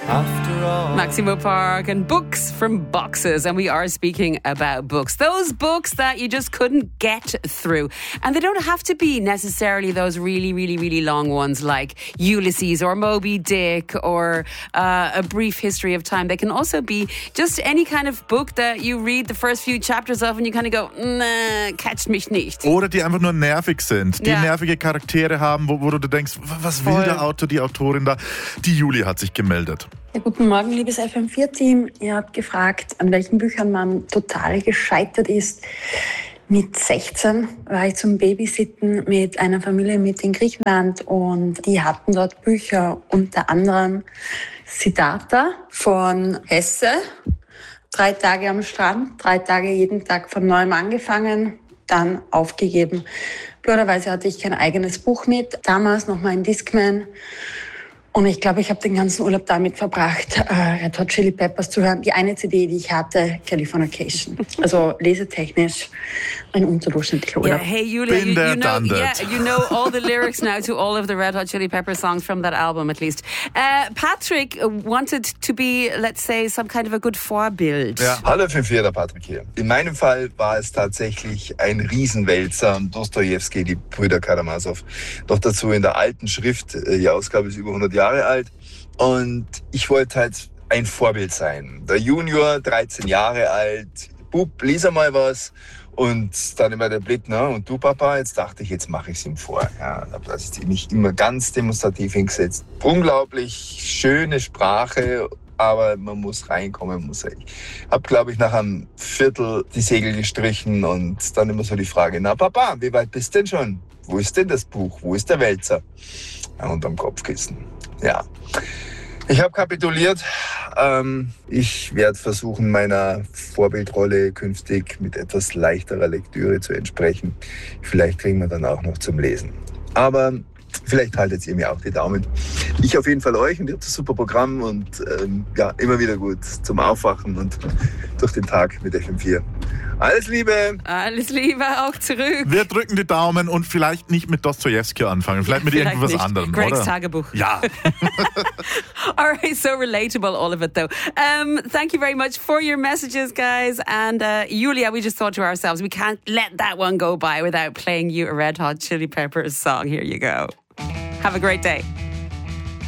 after all. Maximo Park and books from boxes. And we are speaking about books. Those books that you just couldn't get through. And they don't have to be necessarily those really, really, really long ones like Ulysses or Moby Dick or A Brief History of Time. They can also be just any kind of book that you read the first few chapters of and you kind of go, nah, catcht mich nicht. Oder die einfach nur nervig sind, die nervige Charaktere haben, wo du denkst, was will der Autor, die Autorin da? Die Juli hat sich gemeldet. Ja, guten Morgen, liebes FM4-Team. Ihr habt gefragt, an welchen Büchern man total gescheitert ist. Mit 16 war ich zum Babysitten mit einer Familie mit in Griechenland und die hatten dort Bücher, unter anderem Siddhartha von Hesse. 3 Tage am Strand, 3 Tage jeden Tag von neuem angefangen, dann aufgegeben. Blöderweise hatte ich kein eigenes Buch mit, damals noch mal ein Discman. Und ich glaube, ich habe den ganzen Urlaub damit verbracht, Red Hot Chili Peppers zu hören. Die eine CD, die ich hatte, Californication. Also lesetechnisch ein unterdurchschnittlicher Urlaub. Yeah, hey Julia, you know all the lyrics now to all of the Red Hot Chili Peppers songs from that album at least. Patrick wanted to be, let's say, some kind of a good Vorbild. Ja. Hallo FM4, der Patrick hier. In meinem Fall war es tatsächlich ein Riesenwälzer, Dostojewski, die Brüder Karamasow. Doch dazu in der alten Schrift, die Ausgabe ist über 100 Jahre alt. Und ich wollte halt ein Vorbild sein. Der Junior, 13 Jahre alt, Bub, lies einmal was. Und dann immer der Blick, ne? Und du, Papa? Jetzt dachte ich, jetzt mache ich es ihm vor. Ja, da habe ich mich immer ganz demonstrativ hingesetzt. Unglaublich schöne Sprache, aber man muss reinkommen. Ich habe, glaube ich, nach einem Viertel die Segel gestrichen und dann immer so die Frage, na Papa, wie weit bist du denn schon? Wo ist denn das Buch? Wo ist der Wälzer? Ja, unterm Kopfkissen. Ja. Ich habe kapituliert. Ich werde versuchen, meiner Vorbildrolle künftig mit etwas leichterer Lektüre zu entsprechen. Vielleicht kriegen wir dann auch noch zum Lesen. Aber vielleicht haltet ihr mir auch die Daumen. Ich auf jeden Fall euch und ihr habt ein super Programm und immer wieder gut zum Aufwachen und durch den Tag mit FM4. Alles Liebe! Alles Liebe auch zurück. Wir drücken die Daumen und vielleicht nicht mit Dostojewski anfangen, vielleicht mit irgendwas anderem, Gregs oder? Tagebuch. Ja. All right, so relatable, all of it, though. Thank you very much for your messages, guys. And Julia, we just thought to ourselves, we can't let that one go by without playing you a Red Hot Chili Peppers song. Here you go. Have a great day.